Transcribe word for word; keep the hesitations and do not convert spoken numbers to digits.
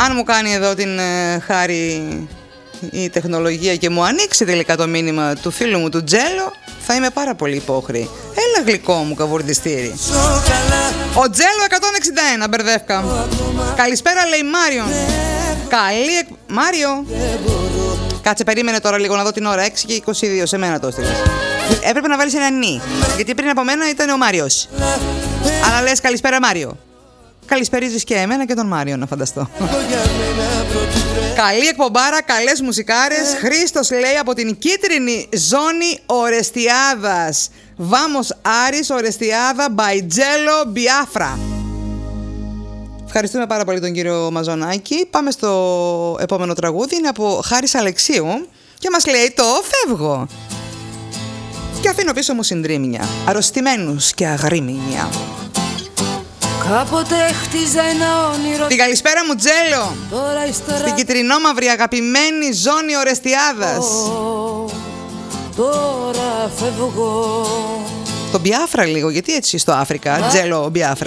Αν μου κάνει εδώ την ε, χάρη η τεχνολογία και μου ανοίξει τελικά το μήνυμα του φίλου μου του Τζέλο, θα είμαι πάρα πολύ υπόχρη. Έλα γλυκό μου καβουρδιστήρι. Ο Τζέλο εκατόν εξήντα ένα, μπερδεύκα. Καλησπέρα, λέει Μάριο. Καλή εκ... Μάριο. Κάτσε, περίμενε τώρα λίγο να δω την ώρα. έξι και είκοσι δύο, σε μένα το έστειλες. Έπρεπε να βάλεις ένα νι, γιατί πριν από μένα ήταν ο Μάριος. Αλλά λες καλησπέρα Μάριο. Καλησπερίζεις και εμένα και τον Μάριο, να φανταστώ. Καλή εκπομπάρα, καλές μουσικάρες. Χρήστος λέει από την κίτρινη ζώνη Ορεστιάδας. Βάμος Άρης, Ορεστιάδα, Μπαϊτζέλο, Μπιάφρα. Ευχαριστούμε πάρα πολύ τον κύριο Μαζονάκη. Πάμε στο επόμενο τραγούδι. Είναι από Χάρης Αλεξίου και μας λέει το φεύγω. Και αφήνω πίσω μου συντρίμμια, αρρωστημένους και αγρίμινια. Κάποτε χτίζα ένα όνειρο. Την καλησπέρα μου Τζέλο. Τώρα ύστερα... Στην κυτρινόμαυρη αγαπημένη ζώνη Ορεστιάδας. Oh, τώρα φεύγω. Το Μπιάφρα λίγο, γιατί έτσι στο Αφρικα, Τζέλο Μπιάφρα.